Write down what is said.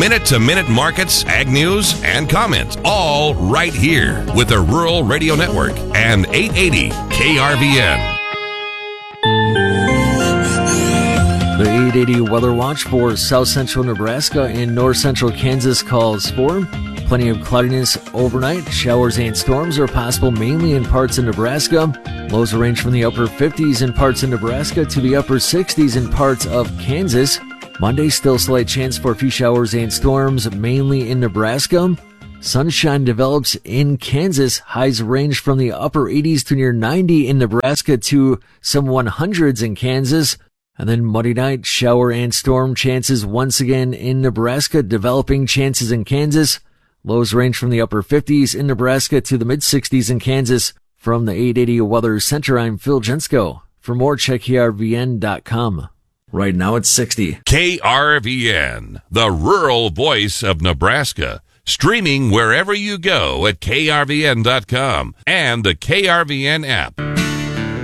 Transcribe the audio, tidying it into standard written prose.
Minute-to-minute markets, ag news, and comments, all right here with the Rural Radio Network and 880 KRVN. The 880 Weather Watch for south central Nebraska and north central Kansas calls for plenty of cloudiness overnight. Showers and storms are possible mainly in parts of Nebraska. Lows range from the upper 50s in parts of Nebraska to the upper 60s in parts of Kansas. Monday, still slight chance for a few showers and storms, mainly in Nebraska. Sunshine develops in Kansas. Highs range from the upper 80s to near 90 in Nebraska to some 100s in Kansas. And then Monday night, shower and storm chances once again in Nebraska, developing chances in Kansas. Lows range from the upper 50s in Nebraska to the mid-60s in Kansas. From the 880 Weather Center, I'm Phil Jensko. For more, check KRVN.com. Right now it's 60. KRVN, the rural voice of Nebraska. Streaming wherever you go at KRVN.com and the KRVN app.